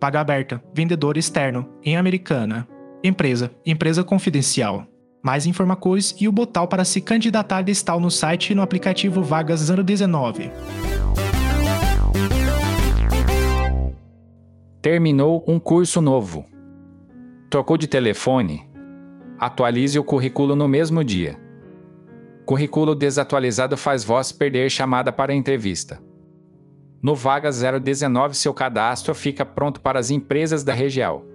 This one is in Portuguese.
vaga aberta, vendedor externo, em Americana. Empresa confidencial. Mais informações e o botão para se candidatar está no site e no aplicativo Vagas 019. Terminou um curso novo. Trocou de telefone? Atualize o currículo no mesmo dia. Currículo desatualizado faz voz perder chamada para entrevista. No Vagas 019, seu cadastro fica pronto para as empresas da região.